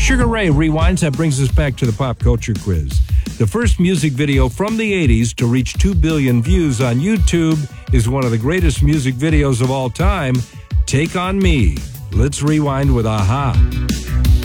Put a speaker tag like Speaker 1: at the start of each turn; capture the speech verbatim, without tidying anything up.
Speaker 1: Sugar Ray Rewinds, that brings us back to the pop culture quiz. The first music video from the eighties to reach two billion views on YouTube is one of the greatest music videos of all time, Take On Me. Let's rewind with A-ha.